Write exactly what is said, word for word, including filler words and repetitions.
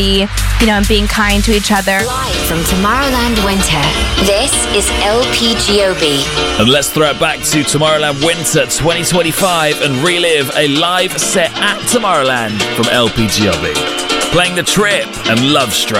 you know, and being kind to each other. Live from Tomorrowland Winter, this is L P G O B. And let's throw it back to Tomorrowland Winter twenty twenty-five and relive a live set at Tomorrowland from L P G O B. Playing The Trip and Love Struck.